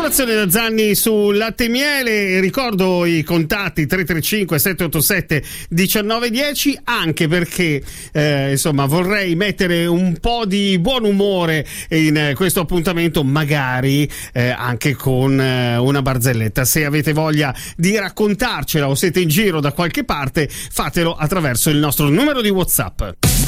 Informazione da Zanni su Latte e Miele. Ricordo i contatti 335 787 1910, anche perché insomma vorrei mettere un po' di buon umore in questo appuntamento, magari anche con una barzelletta. Se avete voglia di raccontarcela o siete in giro da qualche parte, fatelo attraverso il nostro numero di WhatsApp.